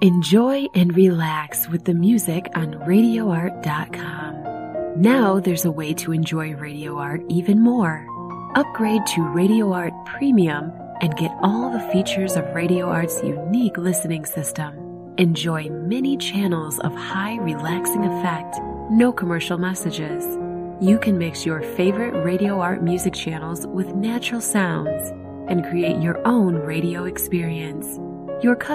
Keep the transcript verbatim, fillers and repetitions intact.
Enjoy and relax with the music on radio art dot com. Now there's a way to enjoy Radio Art even more. Upgrade to Radio Art Premium and get all the features of Radio Art's unique listening system. Enjoy many channels of high relaxing effect, no commercial messages. You can mix your favorite Radio Art music channels with natural sounds and create your own radio experience. Your